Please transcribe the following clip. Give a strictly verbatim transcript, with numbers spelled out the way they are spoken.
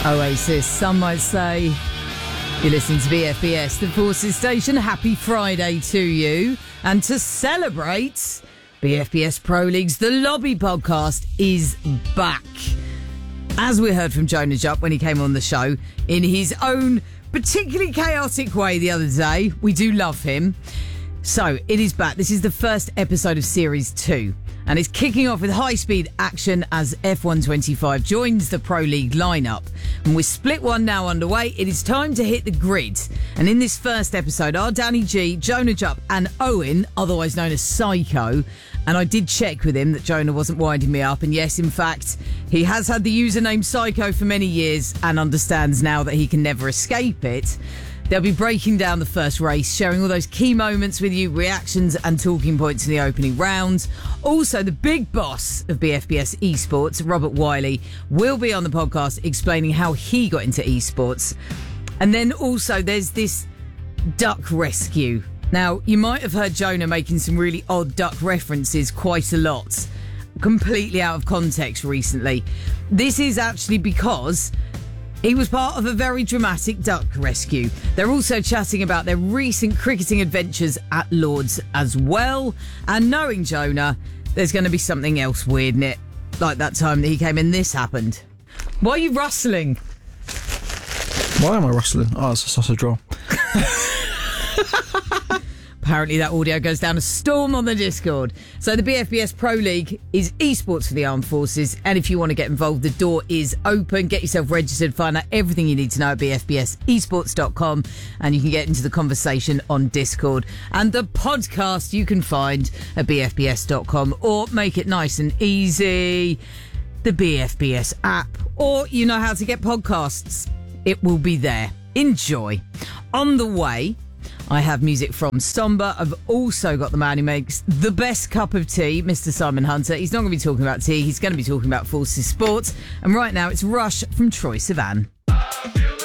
Oasis, some might say. You're listening to B F B S, the Forces Station. Happy Friday to you. And to celebrate, B F B S Pro League's The Lobby podcast is back. As we heard from Jonah Jupp when he came on the show, in his own particularly chaotic way the other day, we do love him. So, it is back. This is the first episode of Series two. And it's kicking off with high-speed action as F one twenty-five joins the Pro League lineup. And with Split one now underway, it is time to hit the grid. And in this first episode are Danny G, Jonah Jupp and Owen, otherwise known as Psycho. And I did check with him that Jonah wasn't winding me up. And yes, in fact, he has had the username Psycho for many years and understands now that he can never escape it. They'll be breaking down the first race, sharing all those key moments with you, reactions and talking points in the opening round. Also, the big boss of B F B S Esports, Robert Wiley, will be on the podcast explaining how he got into esports. And then also there's this duck rescue. Now, you might have heard Jonah making some really odd duck references quite a lot, completely out of context recently. This is actually because he was part of a very dramatic duck rescue. They're also chatting about their recent cricketing adventures at Lord's as well. And knowing Jonah, there's going to be something else weird in it. Like that time that he came in, this happened. Why are you rustling? Why am I rustling? Oh, it's a sausage roll. Apparently that audio goes down a storm on the Discord. So the B F B S Pro League is esports for the armed forces. And if you want to get involved, the door is open. Get yourself registered. Find out everything you need to know at b f b s esports dot com. And you can get into the conversation on Discord. And the podcast you can find at b f b s dot com. Or make it nice and easy, the B F B S app. Or you know how to get podcasts. It will be there. Enjoy. On the way, I have music from Somber. I've also got the man who makes the best cup of tea, Mister Simon Hunter. He's not going to be talking about tea. He's going to be talking about Forces Sports. And right now, it's Rush from Troye Sivan.